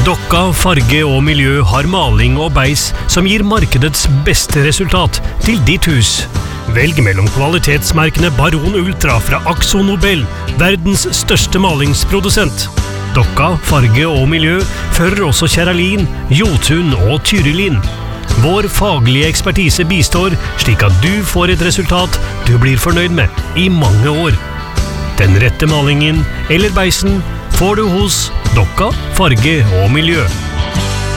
Dokka Farge og Miljø har maling og beis som gir markedets beste resultat til ditt hus. Velg mellom kvalitetsmerkene Baron Ultra fra Akzo Nobel, verdens største malingsprodusent. Dokka Farge og Miljø fører også Kjeralin, Jotun og Tyrillin. Vår faglige ekspertise bistår slik at du får et resultat du blir fornøyd med i mange år. Den rette malingen eller beisen får du hos Dokka Farge og Miljø.